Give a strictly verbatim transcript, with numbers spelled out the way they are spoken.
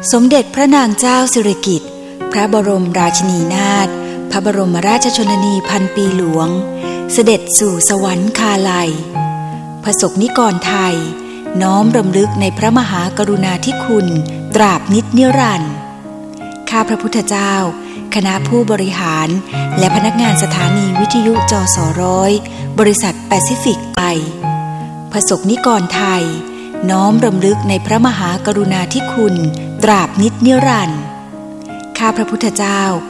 สมเด็จพระนางเจ้าสิริกิติ์พระบรมราชินีนาถพระบรมราชชนนีพันปีหลวงเสด็จสู่สวรรคาลัยประสบนิกรไทยน้อมรำลึกในพระมหากรุณาธิคุณตราบนิจนิรันดร์ข้าพระพุทธเจ้าคณะผู้บริหารและพนักงานสถานีวิทยุจสร้อยบริษัทแปซิฟิกไทยประสบนิกรไทยน้อมรำลึกในพระมหากรุณาธิคุณตราบนิจนิรันดร์ข้าพระพุทธเจ้า